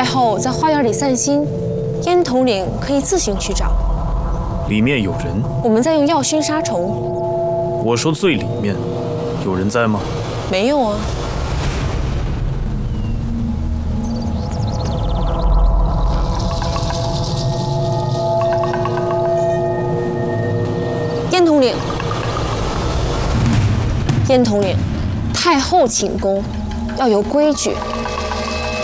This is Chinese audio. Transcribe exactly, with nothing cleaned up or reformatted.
后在花园里散心，烟头岭可以自行去找。 里面有人？ 我们在用药熏杀虫。 我说最里面，有人在吗？ 没有啊。烟头岭，烟头岭，太后寝宫要有规矩。